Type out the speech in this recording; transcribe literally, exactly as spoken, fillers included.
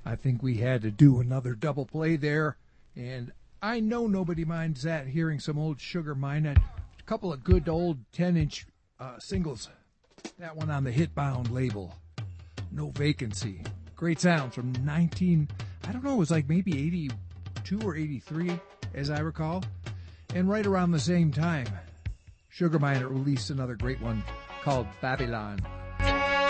I think we had to do another double play there, and I know nobody minds that, hearing some old Sugar Minott. A couple of good old ten-inch uh, singles. That one on the Hitbound label. No Vacancy. Great sounds from nineteen, I don't know, it was like maybe eighty-two or eighty-three, as I recall. And right around the same time, Sugar Minott released another great one called Babylon.